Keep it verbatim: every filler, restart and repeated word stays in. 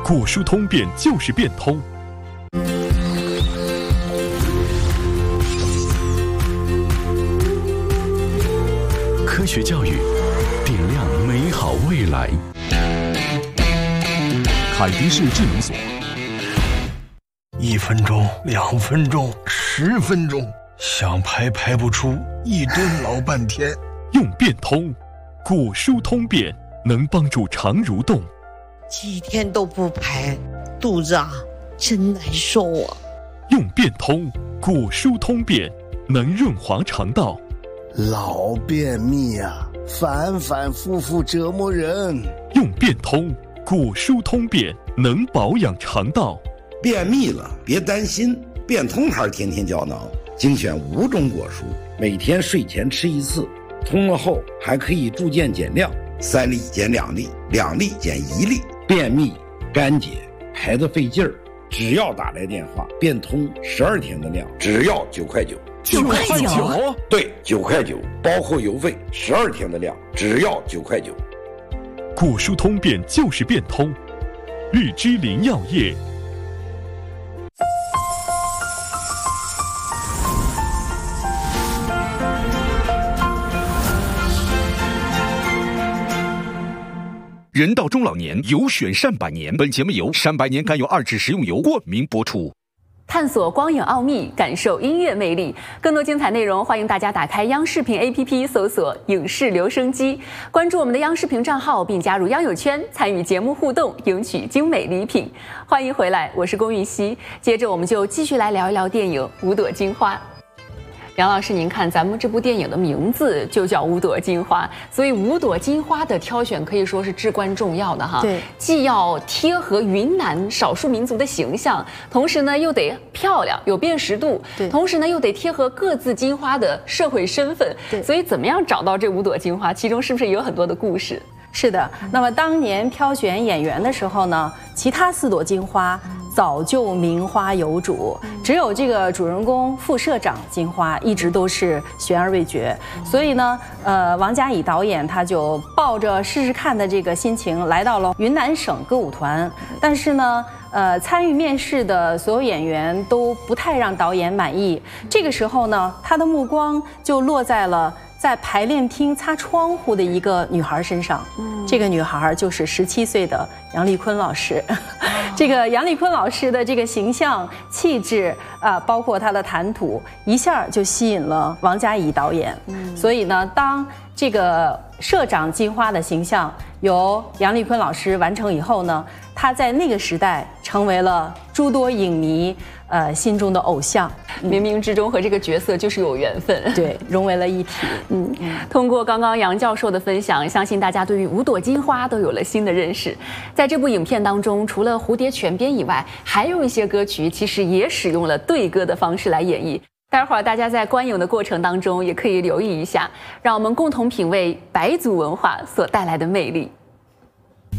果蔬通变就是变通。科学教育，点亮美好未来。凯迪士智能锁， 一分钟、两分钟、十分钟，想排排不出，一蹲老半天。 用变通，果蔬通便能帮助肠蠕动。 几天都不排，肚子啊真难受啊。 用变通，果蔬通便能润滑肠道。 老便秘啊，反反复复折磨人。 用变通，果蔬通便能保养肠道。 便秘了别担心，变通牌天天胶囊精选五种果蔬，每天睡前吃一次，通了后还可以逐渐减量，三粒减两粒，两粒减一粒。便秘干结排得费劲儿，只要打来电话，变通十二天的量，只要九块九。 九块九？ 对，九块九，包括邮费，十二天的量，只要九块九。 果蔬通便就是变通，绿芝林药业。 人到中老年，有选善百年。本节目由善百年甘油二酯食用油冠名播出。 探索光影奥秘，感受音乐魅力。更多精彩内容，欢迎大家打开央视频 A P P， 搜索“影视留声机”，关注我们的央视频账号，并加入央友圈，参与节目互动，赢取精美礼品。欢迎回来，我是龚玉熙。接着，我们就继续来聊一聊电影《五朵金花》。梁老师，您看咱们这部电影的名字就叫《五朵金花》，所以五朵金花的挑选可以说是至关重要的哈。 对， 既要贴合云南少数民族的形象，同时呢又得漂亮有辨识度， 对， 同时呢又得贴合各自金花的社会身份。 对， 所以怎么样找到这五朵金花，其中是不是也有很多的故事？ 是的，那么当年挑选演员的时候呢，其他四朵金花早就名花有主，只有这个主人公副社长金花一直都是悬而未决。所以呢，呃，王家乙导演他就抱着试试看的这个心情来到了云南省歌舞团，但是呢，呃，参与面试的所有演员都不太让导演满意。这个时候呢，他的目光就落在了在排练厅擦窗户的一个女孩身上，嗯，这个女孩就是十七岁的杨丽坤老师。哦、这个杨丽坤老师的这个形象、气质啊、呃，包括她的谈吐，一下就吸引了王家乙导演。嗯，所以呢，当这个社长金花的形象由杨丽坤老师完成以后呢，她在那个时代成为了诸多影迷呃心中的偶像。 冥冥之中和这个角色就是有缘分， 对，融为了一体。 嗯，通过刚刚杨教授的分享，相信大家对于五朵金花都有了新的认识。在这部影片当中，除了蝴蝶泉边以外，还有一些歌曲其实也使用了对歌的方式来演绎。待会儿大家在观影的过程当中也可以留意一下，让我们共同品味白族文化所带来的魅力。